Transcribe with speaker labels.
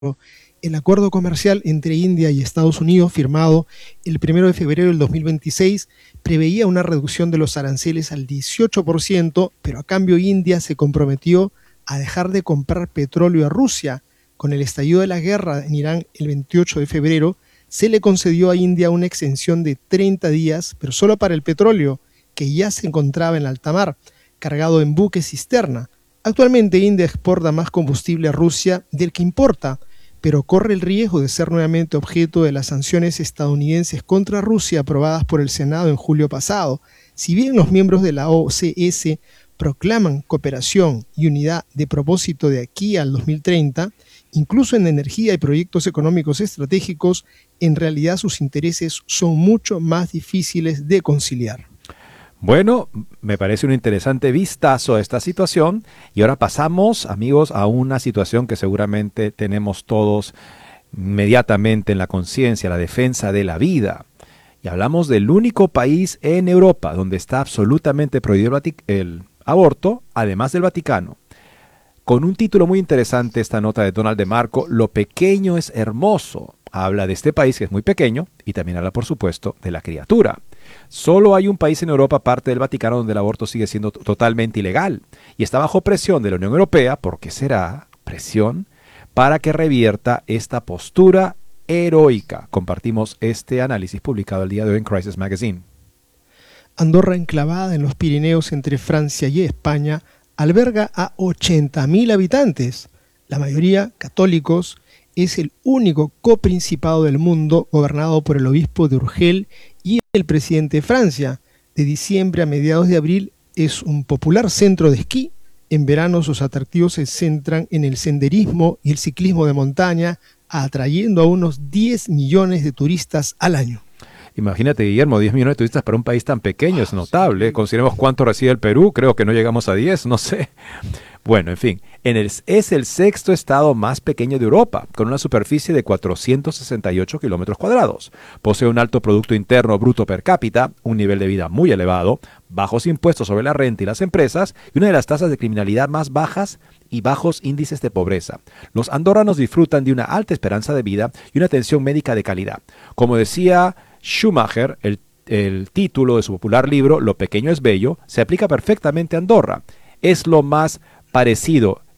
Speaker 1: El acuerdo comercial entre India y Estados Unidos, firmado el 1 de febrero del 2026, preveía una reducción de los aranceles al 18%, pero a cambio India se comprometió a dejar de comprar petróleo a Rusia. Con el estallido de la guerra en Irán el 28 de febrero, se le concedió a India una exención de 30 días, pero solo para el petróleo, que ya se encontraba en alta mar, cargado en buques cisterna. Actualmente India exporta más combustible a Rusia del que importa, pero corre el riesgo de ser nuevamente objeto de las sanciones estadounidenses contra Rusia aprobadas por el Senado en julio pasado. Si bien los miembros de la OCS proclaman cooperación y unidad de propósito de aquí al 2030, incluso en energía y proyectos económicos estratégicos, en realidad sus intereses son mucho más difíciles de conciliar.
Speaker 2: Bueno, me parece un interesante vistazo a esta situación y ahora pasamos, amigos, a una situación que seguramente tenemos todos inmediatamente en la conciencia, la defensa de la vida. Y hablamos del único país en Europa donde está absolutamente prohibido el aborto, además del Vaticano. Con un título muy interesante esta nota de Donald DeMarco, Lo pequeño es hermoso. Habla de este país que es muy pequeño y también habla, por supuesto, de la criatura. Solo hay un país en Europa, parte del Vaticano, donde el aborto sigue siendo totalmente ilegal y está bajo presión de la Unión Europea, ¿por qué será presión?, para que revierta esta postura heroica. Compartimos este análisis publicado el día de hoy en Crisis Magazine.
Speaker 1: Andorra, enclavada en los Pirineos entre Francia y España, alberga a 80.000 habitantes, la mayoría católicos. Es el único coprincipado del mundo gobernado por el obispo de Urgel y el presidente de Francia. De diciembre a mediados de abril es un popular centro de esquí. En verano sus atractivos se centran en el senderismo y el ciclismo de montaña, atrayendo a unos 10 millones de turistas al año.
Speaker 2: Imagínate, Guillermo, 10 millones de turistas para un país tan pequeño es notable. Sí. Consideremos cuánto recibe el Perú, creo que no llegamos a 10, no sé. Bueno, en fin, es el sexto estado más pequeño de Europa, con una superficie de 468 kilómetros cuadrados. Posee un alto Producto Interno Bruto per cápita, un nivel de vida muy elevado, bajos impuestos sobre la renta y las empresas, y una de las tasas de criminalidad más bajas y bajos índices de pobreza. Los andorranos disfrutan de una alta esperanza de vida y una atención médica de calidad. Como decía Schumacher, el título de su popular libro, Lo pequeño es bello, se aplica perfectamente a Andorra. Es lo más parecido